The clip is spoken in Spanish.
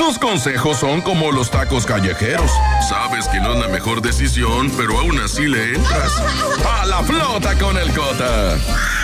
Sus consejos son como los tacos callejeros. Sabes que no es la mejor decisión, pero aún así le entras. ¡A la flota con el Cota!